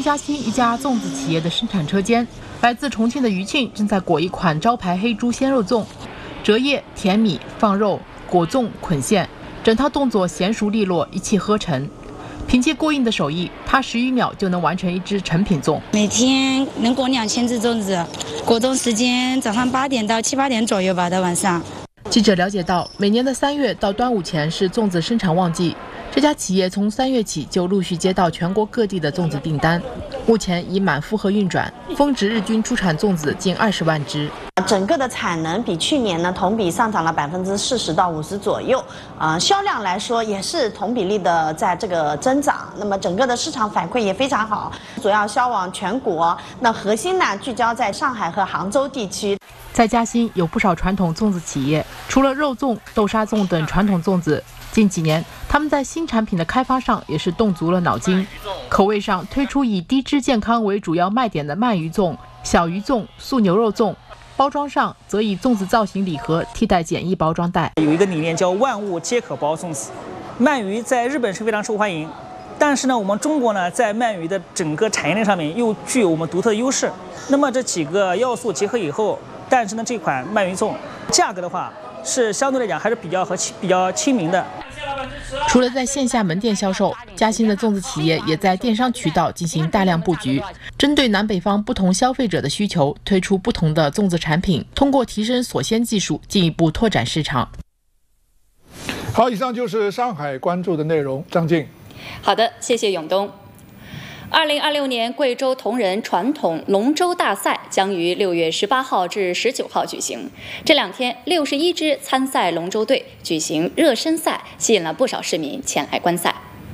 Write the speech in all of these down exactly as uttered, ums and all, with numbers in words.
嘉兴一家粽子企业的生产车间，来自重庆的余庆正在裹一款招牌黑猪鲜肉粽，折叶、甜米、放肉、裹粽、捆馅，整套动作娴熟利落，一气呵成。凭借过硬的手艺，他十余秒就能完成一只成品粽。 每天能裹两千只粽子，裹粽时间早上八点到七八点左右吧，到晚上。 记者了解到，每年的三月到端午前是粽子生产旺季。这家企业从三月起就陆续接到全国各地的粽子订单，目前已满负荷运转，峰值日均出产粽子近二十万只。 整个的产能比去年呢同比上涨了百分之四十到五十左右，啊、呃，销量来说也是同比例的在这个增长。那么整个的市场反馈也非常好，主要销往全国。那核心呢聚焦在上海和杭州地区。 在嘉兴有不少传统粽子企业，除了肉粽、豆沙粽等传统粽子，近几年他们在新产品的开发上也是动足了脑筋。口味上推出以低脂健康为主要卖点的鳗鱼粽、小鱼粽、素牛肉粽。包装上则以粽子造型礼盒替代简易包装袋。 有一个理念叫万物皆可包粽子。鳗鱼在日本是非常受欢迎，但是呢，我们中国呢在鳗鱼的整个产业链上面又具有我们独特的优势。那么这几个要素结合以后，诞生的这款鳗鱼粽，价格的话是相对来讲还是比较和比较亲民的。 除了在线下门店销售，嘉兴的粽子企业也在电商渠道进行大量布局，针对南北方不同消费者的需求，推出不同的粽子产品，通过提升锁鲜技术，进一步拓展市场。 好，以上就是上海关注的内容。张静， 好的，谢谢永东。二零二六年贵州铜仁传统龙舟大赛将于六月十八号至十九号举行。这两天，六十一支参赛龙舟队举行热身赛，吸引了不少市民前来观赛。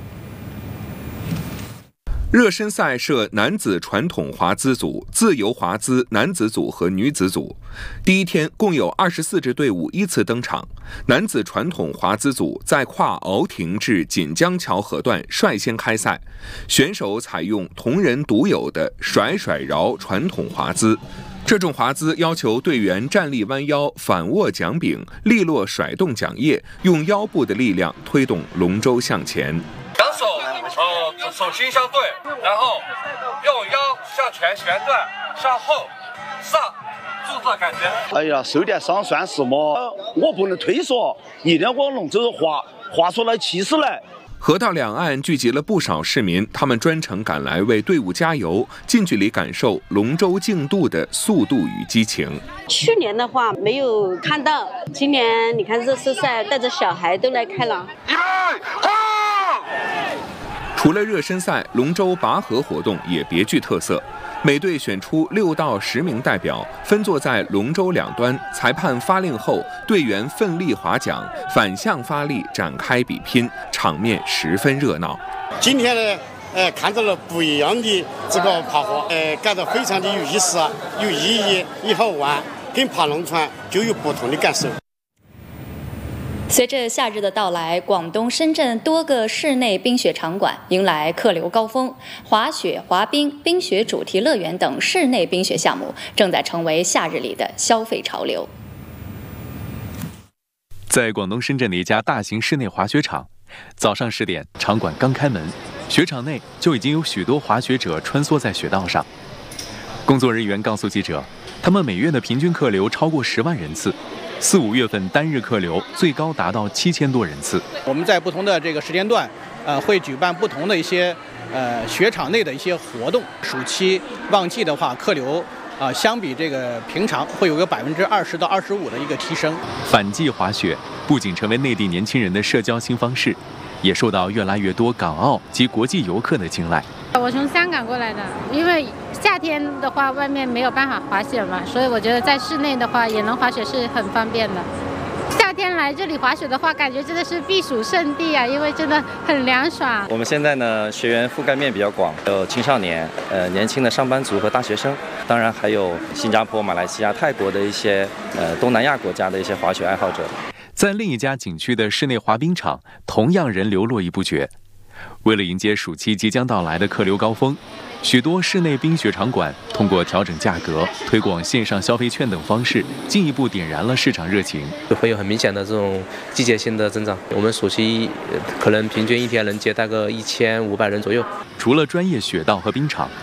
热身赛设男子传统华资组、自由华资男子组和女子组。第一天共有二十四支队伍依次登场。男子传统华资组在跨鳌亭至锦江桥河段率先开赛，选手采用铜仁独有的甩甩饶传统华资。这种华资要求队员站立弯腰、反握桨柄、利落甩动桨叶，用腰部的力量推动龙舟向前。 两手呃手心相对，然后用腰向前旋转，向后上，就这感觉。 哎呀，受点伤算什么？我不能退缩，一定往龙舟划划出来气势来。 河道两岸聚集了不少市民，他们专程赶来为队伍加油，近距离感受龙舟竞渡的速度与激情。 去年的话没有看到，今年你看热身赛带着小孩都来看了。 预备，好！ 除了热身赛，龙舟拔河活动也别具特色。每队选出六到十名代表，分坐在龙舟两端。裁判发令后，队员奋力划桨，反向发力展开比拼，场面十分热闹。 今天呢，呃，看到了不一样的这个爬河，呃，感到非常的有意思、有意义，也好玩，跟爬龙船就有不同的感受。 随着夏日的到来，广东深圳多个室内冰雪场馆迎来客流高峰，滑雪、滑冰、冰雪主题乐园等室内冰雪项目正在成为夏日里的消费潮流。 在广东深圳的一家大型室内滑雪场，早上十点，场馆刚开门，雪场内就已经有许多滑雪者穿梭在雪道上。工作人员告诉记者，他们每月的平均客流超过十万人次。四五月份单日客流最高达到七千多人次。 我们在不同的这个时间段，呃，会举办不同的一些呃雪场内的一些活动。暑期旺季的话，客流啊、呃，相比这个平常会有个百分之二十到二十五的一个提升。 反季滑雪不仅成为内地年轻人的社交新方式，也受到越来越多港澳及国际游客的青睐。 我从香港过来的，因为夏天的话外面没有办法滑雪嘛，所以我觉得在室内的话也能滑雪是很方便的。夏天来这里滑雪的话，感觉真的是避暑胜地啊，因为真的很凉爽。 我们现在呢，学员覆盖面比较广，有青少年、呃年轻的上班族和大学生，当然还有新加坡、马来西亚、泰国的一些呃东南亚国家的一些滑雪爱好者。 在另一家景区的室内滑冰场，同样人流络绎不绝。为了迎接暑期即将到来的客流高峰，许多室内冰雪场馆通过调整价格、推广线上消费券等方式，进一步点燃了市场热情， 会有很明显的这种季节性的增长。我们暑期可能平均一天能接待个一千五百人左右。 除了专业雪道和冰场，